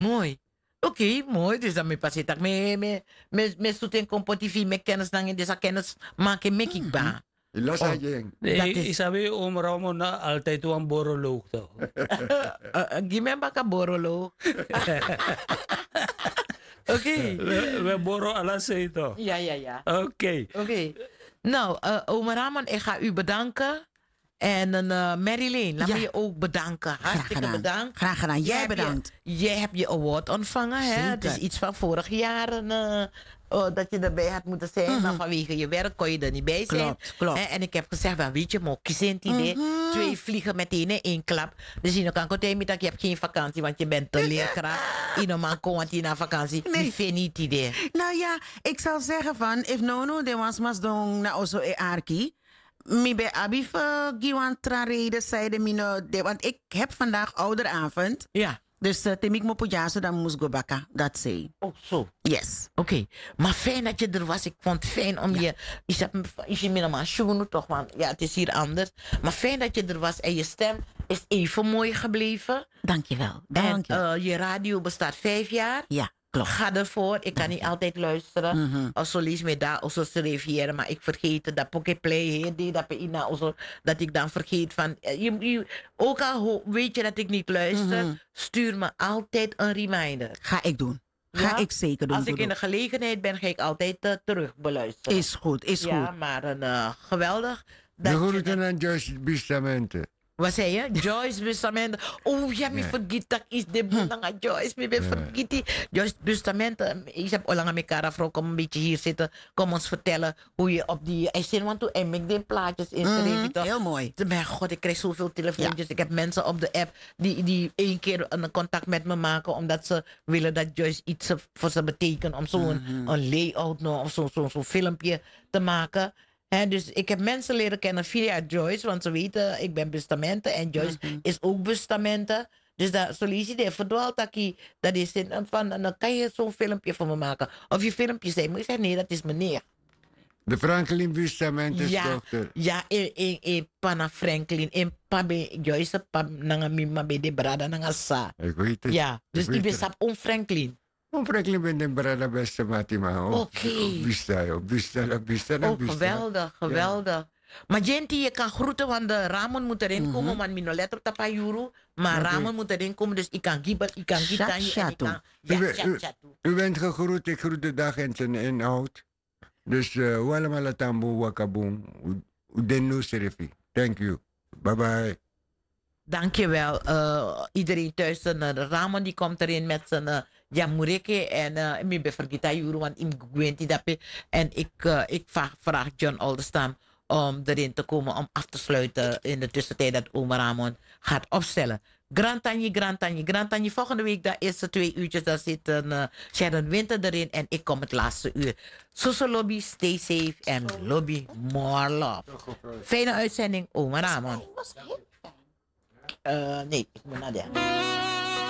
Mooi. Oké, mooi. Dus dan me pasi tak me suten kompo TV me kennis nang in desa kennis maken mekik Mhm. ba. Ilas Oh, aja. dat is Isabi umraw mo na altay tuwang borolog to. gimemba ka borolo. Oké. We boro alas ito. Ja, ja, ja. Oké. Oké. Nou, oma Ramon, ik ga u bedanken. En Marilyn, laat Ja. me je ook bedanken. Graag Hartstikke gedaan. bedankt. Graag gedaan. Jij hebt bedankt. Jij hebt je award ontvangen. Hè? Het is Zeker. iets van vorig jaar dat je erbij had moeten zijn. Maar vanwege je werk kon je er niet bij zijn. Klopt, klopt. En ik heb gezegd, wel, weet je, maar kiezen het idee. 2 vliegen meteen in één klap. Dus je kan zeggen dat je hebt geen vakantie, want je bent een leerkracht. Je man komt want je naar vakantie. Nee. Ik vind niet idee. Nou ja, ik zou zeggen van, if no de was mas dong na oso e arki. Mi be abif giwan trarede zeide mino de, want ik heb vandaag ouderavond. Ja. Dus temik mo pujaso dan moest go baka. Dat zei. Oh, zo. Yes. Oké, maar fijn dat je er was. Ik vond het fijn om je. Is je minimaal schoenen toch? Want ja, het is hier anders. Maar fijn dat je er was en je stem is even mooi gebleven. Dankjewel. En Dankjewel. je radio bestaat 5 jaar. Ja, klopt. Ga ervoor. Ik kan niet altijd luisteren. Als solis me daar, als ze reviëren. Maar ik vergeet het. Dat Poképlay, dat ik dan vergeet van. Ook al weet je dat ik niet luister, stuur me altijd een reminder. Ga ik doen. Ga Ja? ik zeker doen. Als ik Dodo. in de gelegenheid ben, ga ik altijd terug beluisteren. Is goed, is ja, goed. maar geweldig. De Dat je, groeten aan Joyce Bustamante. wat zei je? Joyce Bustamante. Oh ja, me vergiet dat is de boel Joyce. Me vergiet die. Joyce Bustamante. Ik heb al lang aan elkaar vrouw, kom een beetje hier zitten. Kom ons vertellen hoe je op die. Ik zit want toe en ik deed plaatjes in. Heel mooi. Mijn god, ik krijg zoveel telefoontjes. Ik heb mensen op de app die 1 keer een contact met me maken. Omdat ze willen dat Joyce iets voor ze betekent. Om zo'n een layout nog, of zo'n filmpje te maken. Hè, dus ik heb mensen leren kennen via Joyce. Want ze weten, ik ben Bustamante. En Joyce is ook Bustamante. Dus dat solliciteer verdwaald dat is van, dan kan je zo'n filmpje van me maken. Of je filmpje zei, maar ik zeg nee, dat is meneer. De Franklin Bustamante's dochter. Ja, in Pana Franklin, in Pabe Joyce, Pab nanga mima be de brada nanga sa. Ik weet het. Ja, dus Ik weet ik ben het. sap on Franklin. Franklin ben de brada beste matima. Oké. Bista. Oh, geweldig, geweldig. Maar Jenty, je kan groeten, want de ramen moet erin komen. Want mijn letter op tapayuru. Maar ramen moet erin komen, dus ik kan gibbet, ik kan gitan je en ik kan... Ja, U bent gegroet, ik groet de dag en zijn inhoud. Dus wala malatambo wakaboom. Udenu serifi. Thank you. Bye bye. Dankjewel. Iedereen thuis, de ramen die komt erin met zijn jamureke en ik ben vergeten juru, want ik weet niet dat. En ik vraag John Oldestam om erin te komen om af te sluiten in de tussentijd dat oma Ramon gaat opstellen. Grantanje. Volgende week, dat is 2 uurtjes, daar zit Sharon Winter erin en ik kom het laatste uur. Soso lobby, stay safe en lobby more love. Fijne uitzending, oma Ramon. Nee, ik moet naar daar.